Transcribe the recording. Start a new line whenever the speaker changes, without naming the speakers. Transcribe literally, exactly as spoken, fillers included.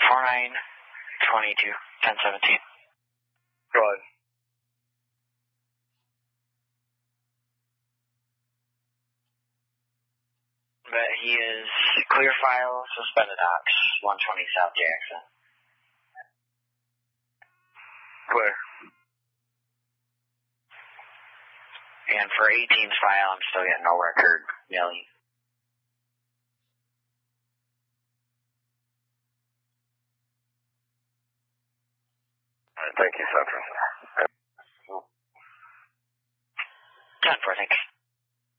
four nine twenty-two ten seventeen.
Go ahead.
But he is clear file, suspended ox, one twenty South Jackson.
Clear.
And for eighteen's file, I'm still getting no record, Millie.
All right, thank you, Central.
ten four, thanks.